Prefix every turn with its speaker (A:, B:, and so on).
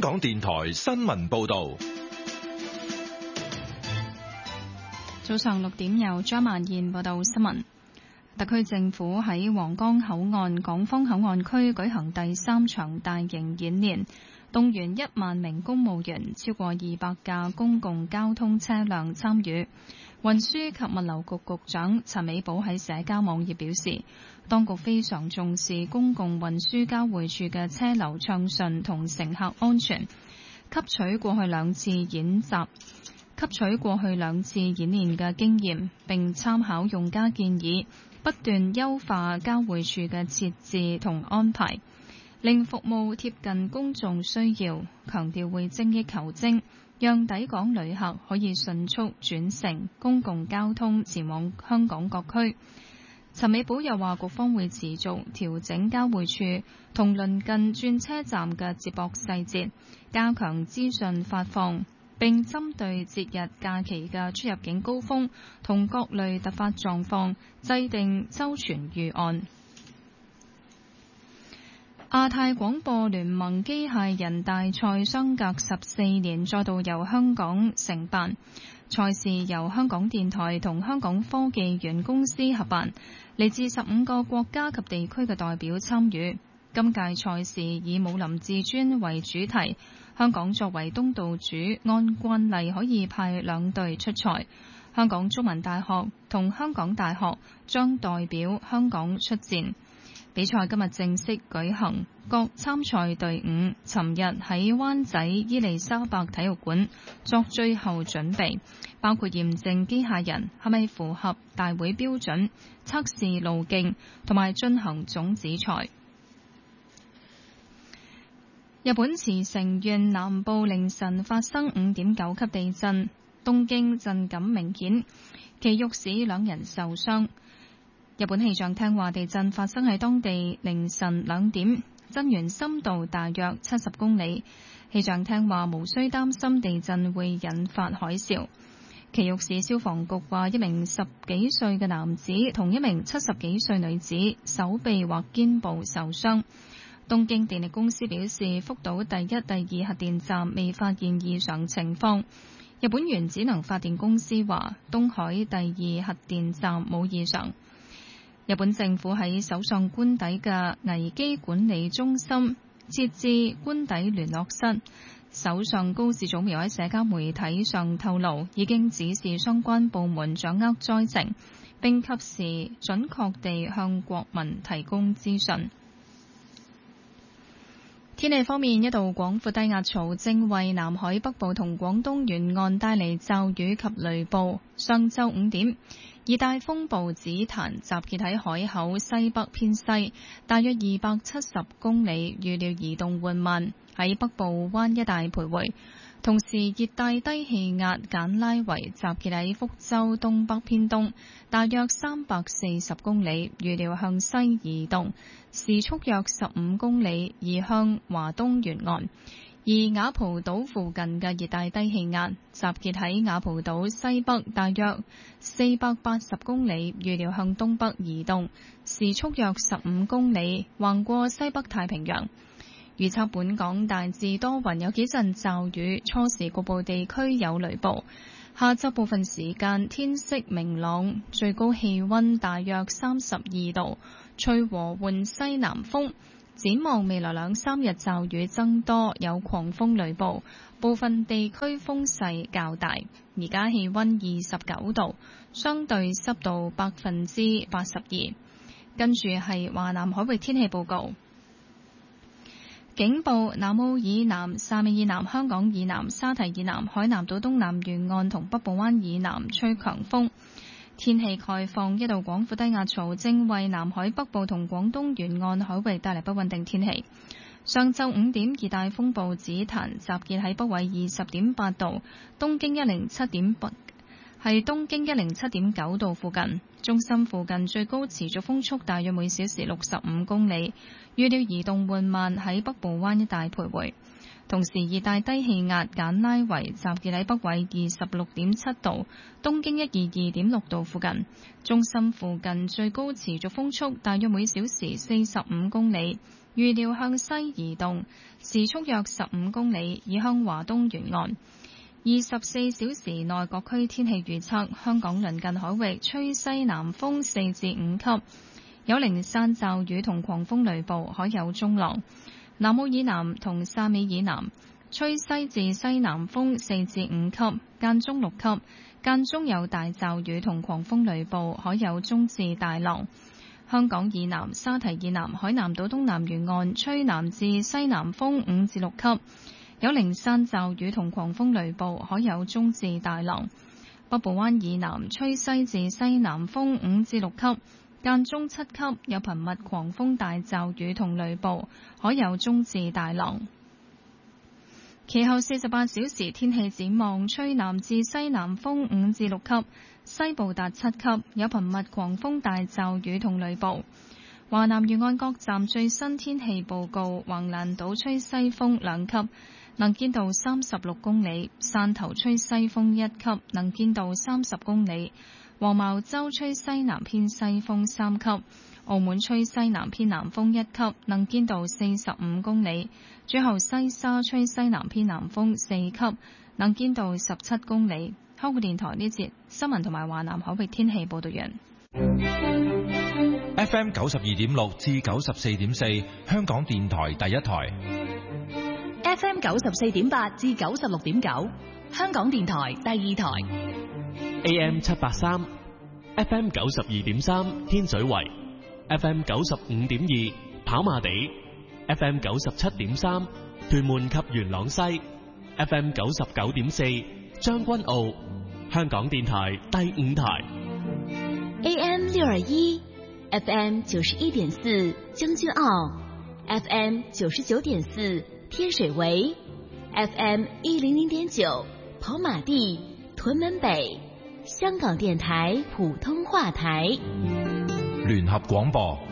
A: 港電台新聞報道。
B: 早上6點由張曼燕報道新聞。特區政府喺皇崗口岸港方口岸區舉行第3場大型演練，動員1萬名公務員，超過200架公共交通車輛參與。運輸及物流局局長陳美寶喺社交網頁表示，當局非常重視公共運輸交匯處嘅車流暢順同乘客安全，吸取過去兩次演練嘅經驗，並參考用家建議，不斷優化交匯處嘅設置同安排，令服務貼近公眾需要。強調會精益求精，讓抵港旅客可以迅速轉乘公共交通前往香港各區。陳美寶又話，局方會持續調整交匯處同鄰近轉車站嘅接駁細節，加強資訊發放，並針對節日假期嘅出入境高峰同各類突發狀況，制定周全預案。亞太廣播聯盟機械人大賽相隔14年再度由香港承辦，賽事由香港電台同香港科技園公司合辦，嚟自15個國家及地區嘅代表參與。今屆賽事以武林至尊為主題，香港作為東道主，按慣例可以派2隊出賽。香港中文大學同香港大學將代表香港出戰。比賽今日正式舉行，各參賽隊伍尋日喺灣仔伊利沙伯體育館作最後準備，包括驗證機械人係咪符合大會標準、測試路徑同埋進行種子賽。日本茨城縣南部凌晨發生 5.9 級地震，東京震感明顯，埼玉市2人受傷。日本氣象廳話，地震發生喺當地凌晨2點，震源深度大約70公里。氣象廳話無需擔心地震會引發海嘯。埼玉市消防局話，一名10幾歲嘅男子同一名70幾歲女子手臂或肩部受傷。東京電力公司表示，福島第1、第2核電站未發現異常情況。日本原子能發電公司話，東海第2核電站冇異常。日本政府喺首相官邸嘅危機管理中心設置官邸聯絡室。首相高市早苗喺社交媒體上透露，已經指示相關部門掌握災情，並及時準確地向國民提供資訊。天氣方面，一道廣闊低壓槽正為南海北部同廣東沿岸帶嚟驟雨及雷暴。上晝5點，熱帶風暴紫檀集結喺海口西北偏西，大約270公里，預料移動緩慢，喺北部灣一帶徘徊。同時，熱帶低氣壓簡拉維集結喺福州東北偏東，大約340公里，預料向西移動，時速約15公里，移向華東沿岸。而雅蒲島附近嘅熱帶低氣壓集結喺雅蒲島西北，大約480公里，預料向東北移動，時速約15公里，橫過西北太平洋。預測本港大致多雲，有幾陣驟雨，初時局部地區有雷暴。下晝部分時間天色明朗，最高氣溫大約32度，吹和緩西南風。展望未來2-3日驟雨增多，有狂風雷暴，部分地區風勢較大。而家氣溫29度，相對濕度82%。跟住係華南海域天氣報告。警報：南澳以南、汕尾以南、香港以南、沙堤以南、海南島東南沿岸同北部灣以南吹強風。天氣概況：一道廣闊低壓槽正為南海北部同廣東沿岸海域帶嚟不穩定天氣。上晝5點，熱帶風暴紫檀集結喺北緯20.8度，東經107.9度附近。中心附近最高持續風速大約每小時65公里，預料移動緩慢，喺北部灣一帶徘徊。同時，熱帶低氣壓簡拉維集結喺北緯26.7度，東經122.6度附近。中心附近最高持續風速大約每小時45公里， 預料向西移動，時速約15公里，移向華東沿岸。24小時內各區天氣預測：香港鄰近海域吹西南風4至5級，有零散驟雨同狂風雷暴，海有中浪。南澳以南同汕尾以南吹西至西南風4至5級，間中6級，間中有大驟雨同狂風雷暴，海有中至大浪。香港以南、沙堤以南、海南島東南沿岸吹南至西南風5至6級，有零散驟雨同狂風雷暴，海有中至大浪。北部灣以南吹西至西南風5至6級，間中7級，有頻密狂風大驟雨同雷暴，海有中至大浪。其後48小時天氣展望：吹南至西南風5至6級，西部達7級，有頻密狂風大驟雨同雷暴。華南沿岸各站最新天氣報告：橫瀾島吹西風2級，能見度36公里；汕頭吹西風1級，能見度30公里；黃茅洲吹西南偏西風3級；澳門吹西南偏南風1級，能見度45公里。最後西沙吹西南偏南風4級，能見度17公里。香港電台呢節新聞同埋華南海域天氣報道完。
A: FM 92.6至94.4，香港電台第一台。
C: FM 94.8至96.9，香港電台第二台。
D: AM 783 FM 92.3天水圍， FM 95.2跑馬地， FM 97.3屯門及元朗西， FM 99.4將軍澳，香港電台第五台。
C: AM 621 FM 91.4將軍澳， FM 99.4天水圍， FM 100.9跑馬地屯門北，香港電台普通話台。
A: 聯合廣播